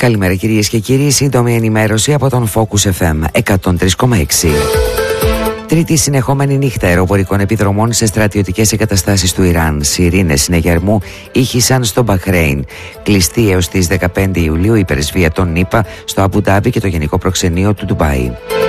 Καλημέρα κυρίες και κύριοι, σύντομη ενημέρωση από τον Focus FM 103,6. Τρίτη συνεχόμενη νύχτα αεροπορικών επιδρομών σε στρατιωτικές εγκαταστάσεις του Ιράν. Σιρήνες συνεγερμού ήχησαν στο Μπαχρέιν. Κλειστή έως τις 15 Ιουλίου η πρεσβεία των ΗΠΑ στο Αμπουντάμπι και το Γενικό Προξενείο του Ντουμπάι.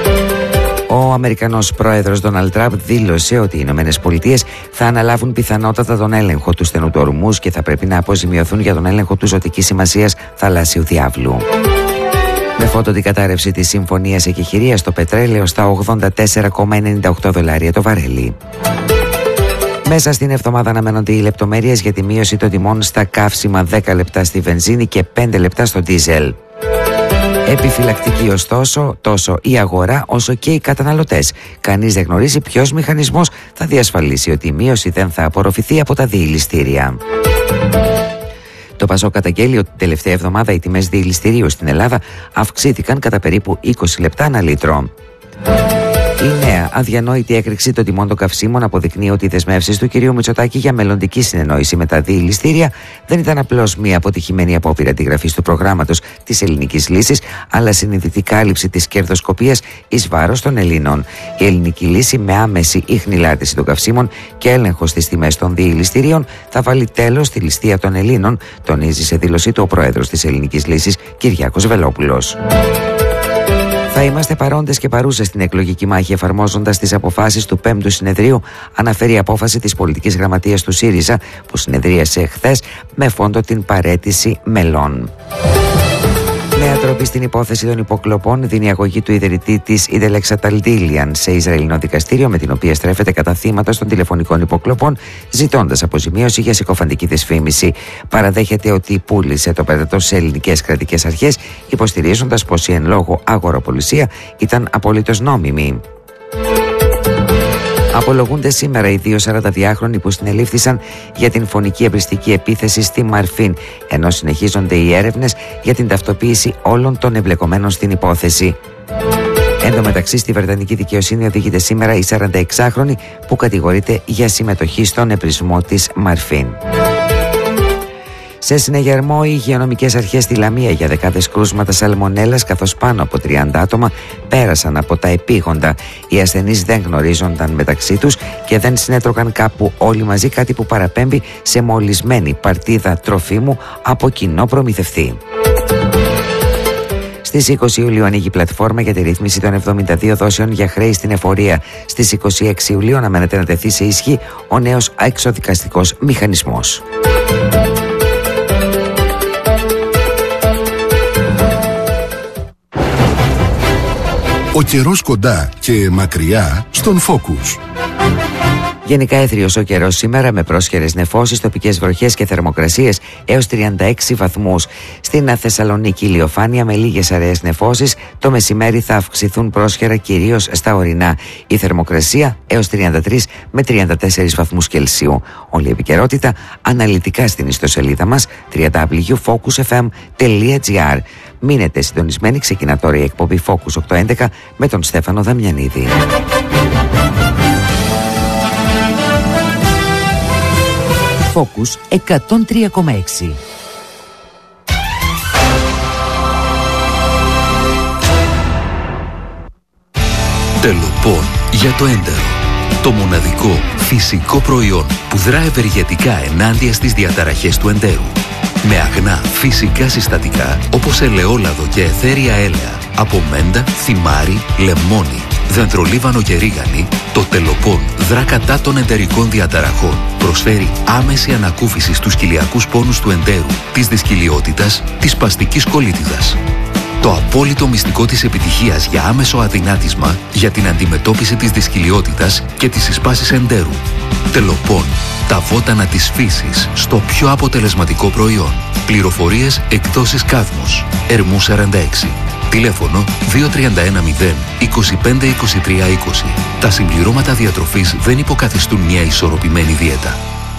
Ο Αμερικανός πρόεδρος Ντόναλντ Τραμπ δήλωσε ότι οι Ηνωμένες Πολιτείες θα αναλάβουν πιθανότατα τον έλεγχο του στενού του Ορμούζ και θα πρέπει να αποζημιωθούν για τον έλεγχο του ζωτικής σημασίας θαλάσσιου διάβλου. Με φόντο την κατάρρευση της συμφωνίας εκεχηρίας, το πετρέλαιο στα $84,98 το βαρέλι. Μέσα στην εβδομάδα αναμένονται οι λεπτομέρειες για τη μείωση των τιμών στα καύσιμα, 10 λεπτά στη βενζίνη και 5 λεπτά στο ντίζελ. Επιφυλακτική ωστόσο τόσο η αγορά όσο και οι καταναλωτές. Κανείς δεν γνωρίζει ποιος μηχανισμός θα διασφαλίσει ότι η μείωση δεν θα απορροφηθεί από τα διειλιστήρια. Το ΠΑΣΟΚ καταγγέλει ότι την τελευταία εβδομάδα οι τιμές διειλιστηρίου στην Ελλάδα αυξήθηκαν κατά περίπου 20 λεπτά ανά λίτρο. Η νέα αδιανόητη έκρηξη των τιμών των καυσίμων αποδεικνύει ότι οι δεσμεύσεις του κυρίου Μητσοτάκη για μελλοντική συνεννόηση με τα διειλιστήρια δεν ήταν απλώς μια αποτυχημένη απόπειρα αντιγραφής του προγράμματος της ελληνικής λύσης, αλλά συνειδητή κάλυψη της κερδοσκοπίας εις βάρος των Ελλήνων. Η ελληνική λύση, με άμεση ιχνηλάτηση των καυσίμων και έλεγχο στις τιμές των διειλιστηρίων, θα βάλει τέλος στη ληστεία των Ελλήνων, τονίζει σε δήλωσή του ο πρόεδρος της ελληνικής λύσης, Κυριάκος Βελόπουλος. Θα είμαστε παρόντες και παρούσες στην εκλογική μάχη εφαρμόζοντας τις αποφάσεις του 5ου συνεδρίου, αναφέρει η απόφαση της πολιτικής γραμματείας του ΣΥΡΙΖΑ που συνεδρίασε χθες με φόντο την παραίτηση μελών. Νέα τροπή στην υπόθεση των υποκλοπών δίνει αγωγή του ιδρυτή της Ιδελέξα Ταλντίλιαν σε Ισραηλινό δικαστήριο, με την οποία στρέφεται κατά θύματα των τηλεφωνικών υποκλοπών, ζητώντας αποζημίωση για συκοφαντική δυσφήμιση. Παραδέχεται ότι πούλησε το πέτατο σε ελληνικές κρατικές αρχές, υποστηρίζοντας πως η εν λόγω αγοροπολισία ήταν απολύτως νόμιμη. Απολογούνται σήμερα οι δύο 42χρονοι που συνελήφθησαν για την φωνική εμπριστική επίθεση στη Μαρφίν, ενώ συνεχίζονται οι έρευνες για την ταυτοποίηση όλων των εμπλεκομένων στην υπόθεση. Εν τω μεταξύ, στη βρετανική δικαιοσύνη οδηγείται σήμερα η 46χρονη που κατηγορείται για συμμετοχή στον εμπρισμό της Μαρφίν. Σε συνεγερμό, οι υγειονομικές αρχές στη Λαμία για δεκάδες κρούσματα σαλμονέλας, καθώς πάνω από 30 άτομα πέρασαν από τα επίγοντα. Οι ασθενείς δεν γνωρίζονταν μεταξύ τους και δεν συνέτρωγαν κάπου όλοι μαζί, κάτι που παραπέμπει σε μολυσμένη παρτίδα τροφίμου από κοινό προμηθευτή. Στις 20 Ιουλίου ανοίγει η πλατφόρμα για τη ρύθμιση των 72 δόσεων για χρέη στην εφορία. Στις 26 Ιουλίου αναμένεται να τεθεί σε ισχύ ο νέος εξοδικαστικός μηχανισμός. Ο καιρός κοντά και μακριά στον Focus. Γενικά έθριος ο καιρός σήμερα, με πρόσχερες νεφώσεις, τοπικές βροχές και θερμοκρασίες έως 36 βαθμούς. Στην Θεσσαλονίκη ηλιοφάνεια με λίγες αραιές νεφώσεις. Το μεσημέρι θα αυξηθούν πρόσχερα κυρίως στα ορεινά. Η θερμοκρασία έως 33 με 34 βαθμούς Κελσίου. Όλη η επικαιρότητα αναλυτικά στην ιστοσελίδα μας www.focusfm.gr. Μείνετε συντονισμένοι, ξεκινά τώρα η εκπομπή Focus 811 με τον Στέφανο Δαμιανίδη. Focus 103,6. Τελοπών για το έντερο. Το μοναδικό φυσικό προϊόν που δρά ευεργετικά ενάντια στις διαταραχές του εντέρου. Με αγνά φυσικά συστατικά όπως ελαιόλαδο και αιθέρια έλαια, από μέντα, θυμάρι, λεμόνι, δεντρολίβανο και ρίγανη, το Τελοπών δρά κατά των εντερικών διαταραχών. Προσφέρει άμεση ανακούφιση στους κοιλιακούς πόνους του εντέρου, της δυσκυλιότητας, της σπαστικής κολίτιδας. Το απόλυτο μυστικό της επιτυχίας για άμεσο αδυνάτισμα για την αντιμετώπιση της δυσκυλιότητας και της συσπάσης εντέρου. Τελοπών. Τα βότανα της φύσης στο πιο αποτελεσματικό προϊόν. Πληροφορίες εκδόσεις Κάδμος. Ερμού 46. Τηλέφωνο 2310 25 23 20. Τα συμπληρώματα διατροφής δεν υποκαθιστούν μια ισορροπημένη δίαιτα.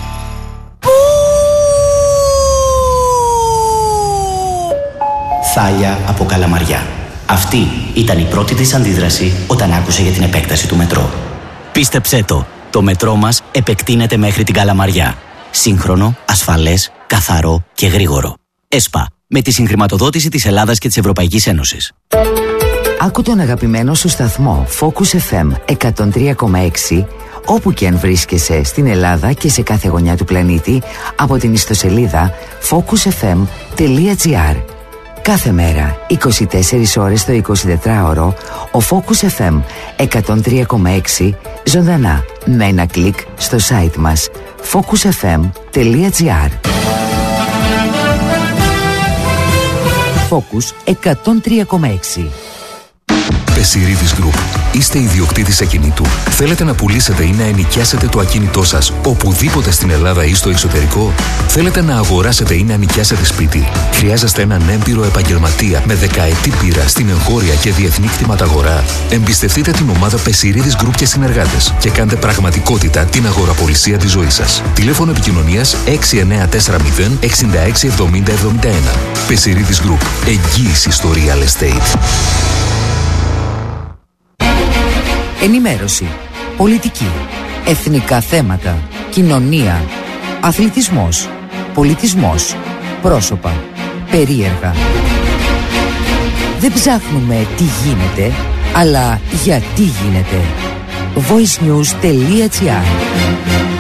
Θάλια από Καλαμαριά. Αυτή ήταν η πρώτη της αντίδραση όταν άκουσε για την επέκταση του μετρό. Πίστεψέ το μετρό μας επεκτείνεται μέχρι την Καλαμαριά. Σύγχρονο, ασφαλές, καθαρό και γρήγορο. ΕΣΠΑ. Με τη συγχρηματοδότηση της Ελλάδας και της Ευρωπαϊκής Ένωσης. Άκου τον αγαπημένο σου σταθμό Focus FM 103,6 όπου και αν βρίσκεσαι στην Ελλάδα και σε κάθε γωνιά του πλανήτη από την ιστοσελίδα focusfm.gr. Κάθε μέρα, 24 ώρες το 24ωρο, ο Focus FM 103,6 ζωντανά με ένα κλικ στο site μας focusfm.gr. Focus 103,6. Πεσιρίδης Group. Είστε ιδιοκτήτης ακινήτου. Θέλετε να πουλήσετε ή να ενοικιάσετε το ακίνητό σας οπουδήποτε στην Ελλάδα ή στο εξωτερικό. Θέλετε να αγοράσετε ή να νοικιάσετε σπίτι. Χρειάζεστε έναν έμπειρο επαγγελματία με δεκαετή πείρα στην εγχώρια και διεθνή κτηματαγορά. Εμπιστευτείτε την ομάδα Πεσιρίδης Group και συνεργάτες και κάντε πραγματικότητα την αγοραπολισία της ζωής σας. Τηλέφωνο επικοινωνίας 6940 66 70 71. Πεσιρίδης Group. Εγγύηση στο real estate. Ενημέρωση, πολιτική, εθνικά θέματα, κοινωνία, αθλητισμός, πολιτισμός, πρόσωπα, περίεργα. Δεν ψάχνουμε τι γίνεται, αλλά γιατί γίνεται. voicenews.gr